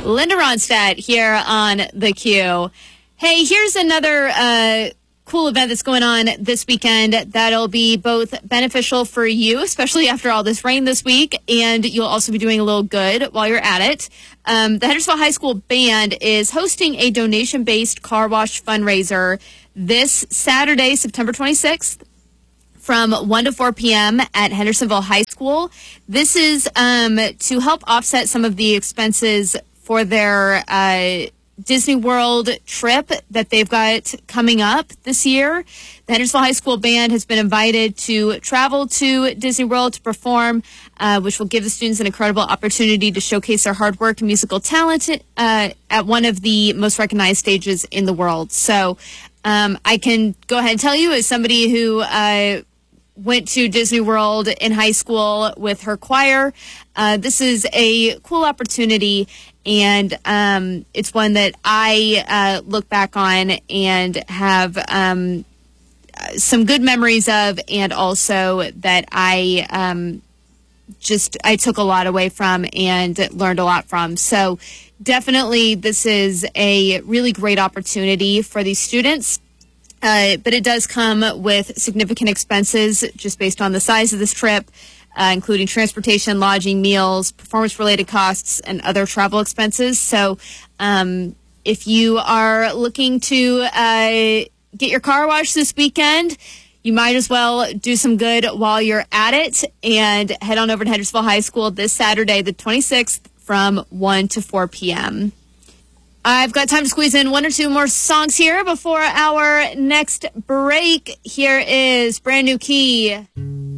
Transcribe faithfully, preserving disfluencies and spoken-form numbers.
Linda Ronstadt here on The Q. Hey, here's another uh, cool event that's going on this weekend that'll be both beneficial for you, especially after all this rain this week, and you'll also be doing a little good while you're at it. Um, the Hendersonville High School Band is hosting a donation-based car wash fundraiser this Saturday, September twenty-sixth, from one to four p.m. at Hendersonville High School. This is um, to help offset some of the expenses for their uh, Disney World trip that they've got coming up this year. The Hendersonville High School Band has been invited to travel to Disney World to perform, uh, which will give the students an incredible opportunity to showcase their hard work and musical talent uh, at one of the most recognized stages in the world. So um, I can go ahead and tell you, as somebody who uh, went to Disney World in high school with her choir, uh, this is a cool opportunity, and um, it's one that I uh, look back on and have um, some good memories of, and also that I um, just I took a lot away from and learned a lot from. So definitely this is a really great opportunity for these students. Uh, but it does come with significant expenses just based on the size of this trip, uh, including transportation, lodging, meals, performance-related costs, and other travel expenses. So um, if you are looking to uh, get your car washed this weekend, you might as well do some good while you're at it, and head on over to Hendersonville High School this Saturday, the twenty-sixth, from one to four p.m. I've got time to squeeze in one or two more songs here before our next break. Here is Brand New Key.